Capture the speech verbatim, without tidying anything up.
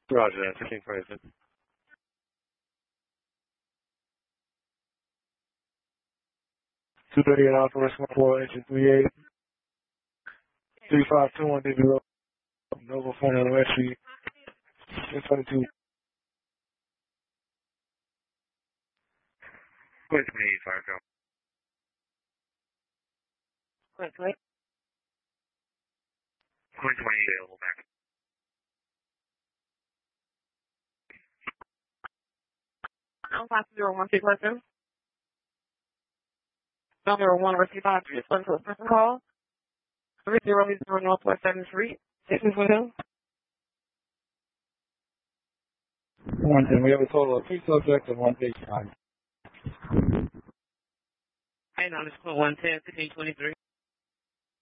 Roger that, fifteen twenty-six. two thirty-eight Alpha, Rescue four, engine three eight, three five two one, David Road, Nova four nine West Street, six twenty-two. twenty twenty-eight, fire call. Wait, wait. twenty twenty-eight, available back. I'm five zero one six one two. Number one rescue five three one to a person call. Three zero zero Northwest Seventh Street. Six one two. One ten. We have a total of two subjects and one patient. And on this one ten fifteen twenty three.